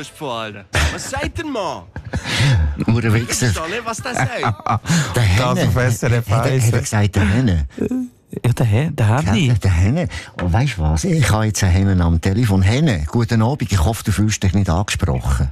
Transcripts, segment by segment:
grösste von allen. Was sagt der Mann? Uhrenwichser. Ich verstehe nicht, was der sagt. Der Henne. Professor Hat er gesagt, der Henne? Ja, der Henny. Der Henne. Und weisst du was? Ich habe jetzt einen Hennen am Telefon. Henne, guten Abend. Ich hoffe, du fühlst dich nicht angesprochen.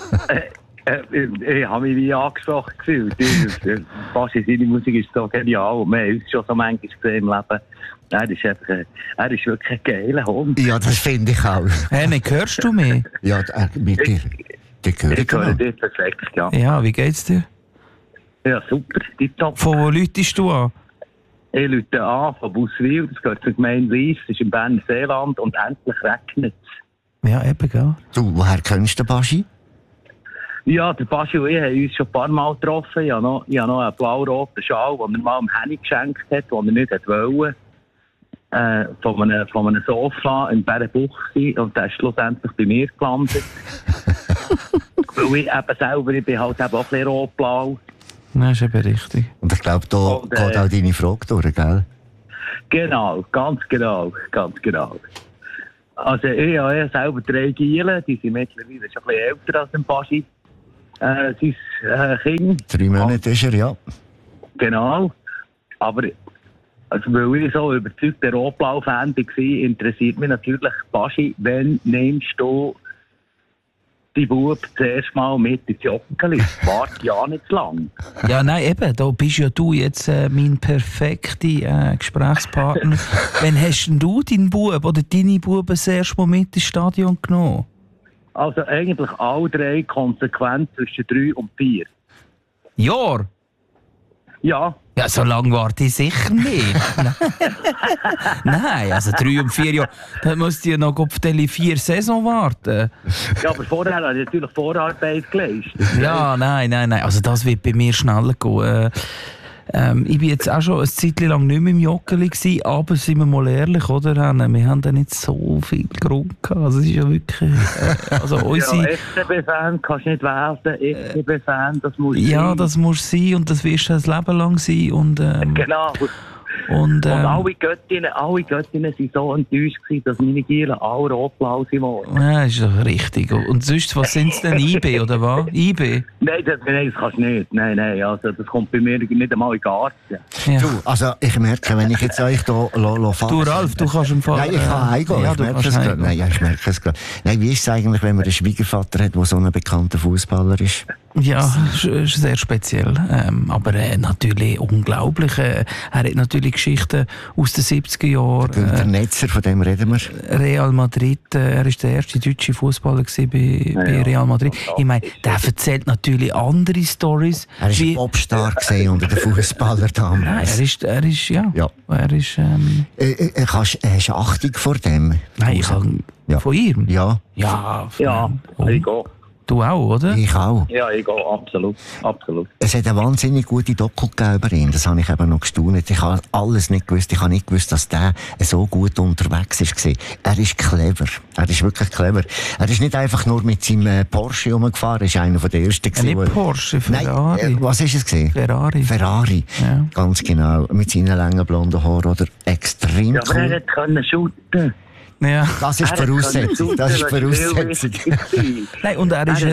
Ich habe mich wie angesprochen gefühlt. Fast seine Musik ist so genial. Wir haben uns schon so manchmal gesehen im Leben. Er ist wirklich ein geiler Hund. Ja, das finde ich auch. Henny, hörst du mich? Ja, mit dir. Die höre Ich höre dich perfekt, ja. Ja, wie geht's dir? Ja, super, tipptopp. Von wo läutest du an? Ich rufe an von Buswil, das gehört zur Gemeinde Lies, das ist im Berner Seeland und endlich regnet es. Ja, eben, gell? Du, woher kennst du den Baschi? Ja, der Baschi und ich haben uns schon ein paar Mal getroffen. Ich habe noch einen blau-roten Schal, den er mal dem Henny geschenkt hat, den er nicht wollte. Von einem Sofa in Bärenbuchse und der ist schlussendlich bei mir gelandet. Weil ich eben selber, ich bin halt eben auch ein bisschen rot-blau. Nein, ist eben richtig. Und ich glaube, da geht auch deine Frage durch, gell? Genau, ganz genau. Also ich habe selber 3 Gielen, die sind mittlerweile schon ein bisschen älter als ein Baschi. Sein Kind. 3 Monate ist er, ja. Genau. Aber also, weil ich so überzeugter Rotblau-Fan war, interessiert mich natürlich, Baschi, wann nimmst du die Bub zuerst mal mit ins Joggeli? Warte ja nicht zu lang. Ja, nein, eben, da bist ja du jetzt mein perfekter Gesprächspartner. Wann hast denn du deinen Bub oder deine Buben das erste Mal mit ins Stadion genommen? Also eigentlich alle 3 konsequent zwischen 3 und 4. Jahr? Ja. Ja, so lange warte ich sicher nicht. Nein, also 3 und 4 Jahre. Da musst du ja noch auf die 4 Saison warten. Ja, aber vorher habe ich natürlich Vorarbeit geleistet. Ja, nein. Also das wird bei mir schneller gehen. Ich war jetzt auch schon eine Zeit lang nicht mehr im Joggeli gewesen, aber sind wir mal ehrlich, oder? Wir haben da nicht so viel Grund gehabt. Also es ist ja wirklich... also unsere... Ja, FCB-Fan kannst du nicht werden. FCB-Fan, das muss sein. Ja, das muss sein und das wirst du ein Leben lang sein. Und, genau. Und alle Göttinnen waren so enttäuscht gewesen, dass meine Gielen alle rotblau sind. Ja, ist doch richtig. Und sonst, was sind es denn? IB, oder was? IB? Nein, das kannst du nicht. Nein, also das kommt bei mir nicht einmal in den Garten. Ja. Du, also ich merke, wenn ich jetzt euch hier fasse... Du, Ralf, du kannst im Fall... Nein, ich kann heimgehen. Ja, Ich merke es gerade. Nein, wie ist es eigentlich, wenn man einen Schwiegervater hat, der so ein bekannter Fußballer ist? Ja, ist sehr speziell. Aber natürlich unglaublich. Er hat natürlich Geschichten aus den 70er Jahren. Günther Netzer, von dem reden wir. Real Madrid, er war der erste deutsche Fußballer bei Real Madrid. Ich meine, der erzählt natürlich andere Storys. Er war ein Popstar unter den Fußballern damals. Er ist. Hast du Achtung vor dem? Nein, ich kann von ihm? Ja. Ja, ich gehe. Du auch, oder? Ich auch. Ja, ich gehe, absolut. Es hat eine wahnsinnig gute Doku gegeben über ihn. Das habe ich eben noch gestaunt. Ich habe alles nicht gewusst. Ich habe nicht gewusst, dass der so gut unterwegs war. Er ist clever. Er ist wirklich clever. Er ist nicht einfach nur mit seinem Porsche rumgefahren. Er ist einer der ersten. Nicht Porsche, Ferrari. Nein, was ist es gewesen? Ferrari. Ja. Ganz genau. Mit seinen langen blonden Haaren. Oder extrem ja, aber cool. er konnte shooten. Ja. Das ist die Voraussetzung. Nein, und er ist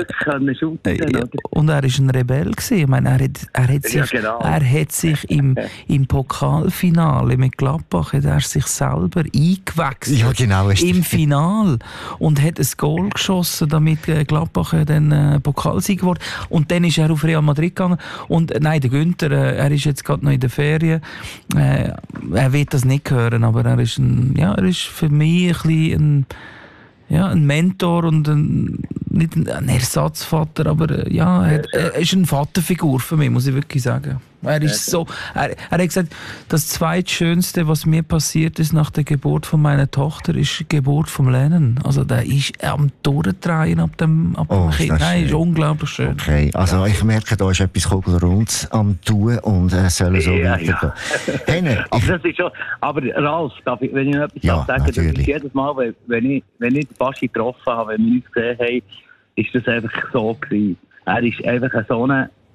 ein Rebell gewesen. Ich meine, er hat sich im Pokalfinale mit Gladbach hat er sich selber eingewechselt. Ja, genau. Im Finale und hat ein Goal geschossen, damit Gladbach dann Pokalsieg geworden. Und dann ist er auf Real Madrid gegangen. Und nein, der Günther, er ist jetzt gerade noch in der Ferien. Er wird das nicht hören, aber er ist für mich ein Mentor und nicht ein Ersatzvater, aber er ist eine Vaterfigur für mich, muss ich wirklich sagen. Er ist er hat gesagt, das zweitschönste, was mir passiert ist nach der Geburt von meiner Tochter, ist die Geburt vom Lennon. Also der ist am Durchdrehen ab dem Kind. Nein, ist unglaublich schön. Okay, also ich merke, da ist etwas Kugelrundes am Tun und soll so weitergehen. Hey, aber Ralf, wenn ich noch etwas sagen darf, das ist jedes Mal, wenn ich den Baschi getroffen habe, wenn wir uns gesehen haben, ist das einfach so gewesen. Er ist einfach so ein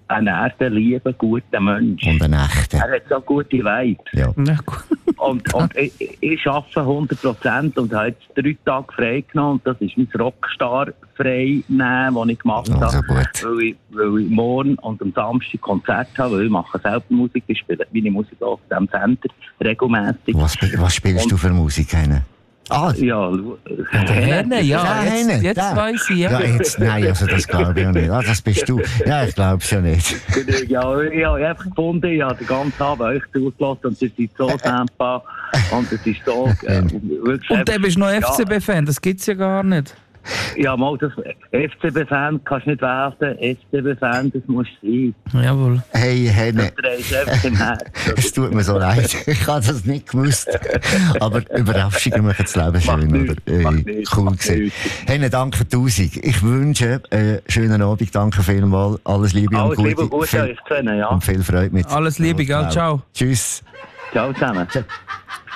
ein echter, lieber, guter Mensch. Und ein echter. Er hat so gute Vibes. Ja. Ja, gut. Und ich arbeite 100% und habe jetzt 3 Tage frei genommen. Und das ist mein Rockstar-Frei nehmen, das ich gemacht habe. Also gut. Weil ich morgen und am Samstag Konzert habe, weil ich mache selber Musik. Ich spiele meine Musik auf diesem Sender regelmäßig. Was spielst du für Musik? Ja, Henne, ja, Henne, jetzt da. weiss ich, ja. Ja, jetzt, nein, also das glaube ich ja nicht. Das bist du. Ja, ich glaube es ja nicht. ja, ich habe einfach gefunden, ich habe den ganzen Abend euch zugelassen und ihr seid so dankbar und es ist so wirklich... Und dann bist du noch FCB-Fan, das gibt es ja gar nicht. Ja, mal das FCB-Fan kannst du nicht werden, FCB-Fan, das muss sein. Jawohl. Hey, Henne. Das dreht einfach im Herzen. Es tut mir so leid. Ich habe das nicht gewusst. Aber Überraschungen machen das Leben schön, oder? Cool gewesen. Henne, danke 1000. Ich wünsche einen schönen Abend. Danke vielmals. Alles Liebe und Alles Gute. Liebe und Gute euch zu sehen, ja. Und viel Freude mit. Alles Liebe, gell? Ciao. Tschüss. Ciao zusammen.